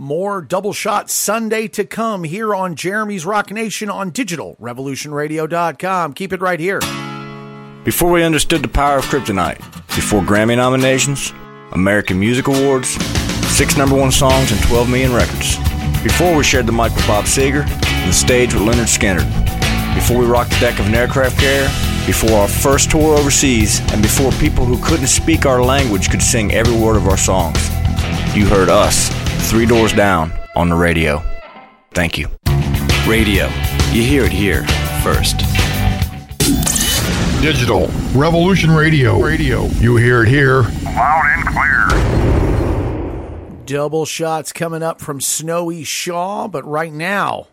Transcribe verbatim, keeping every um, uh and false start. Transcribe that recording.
More Double Shot Sunday to come here on Jeremy's Rock Nation on digital revolution radio dot com. Keep it right here. Before we understood the power of Kryptonite, before Grammy nominations, American Music Awards, six number one songs, and twelve million records, before we shared the mic with Bob Seger and the stage with Leonard Skinner, before we rocked the deck of an aircraft carrier, before our first tour overseas, and before people who couldn't speak our language could sing every word of our songs, you heard us, three doors down, on the radio. Thank you. Radio. You hear it here first. Digital Revolution Radio. Radio. You hear it here. Loud and clear. Double shots coming up from Snowy Shaw, but right now,